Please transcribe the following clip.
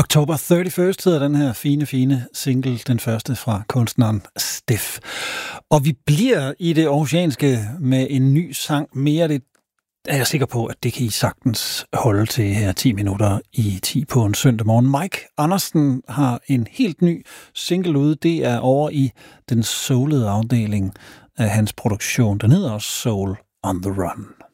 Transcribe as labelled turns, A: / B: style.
A: October 31st hedder den her fine single, den første fra kunstneren Stiff. Og vi bliver i det oceanske med en ny sang mere. Det er jeg sikker på, at det kan I sagtens holde til her 10 minutter i 10 på en søndag morgen. Mike Andersen har en helt ny single ude. Det er over i den soulede afdeling af hans produktion. Den hedder også Soul on the Run.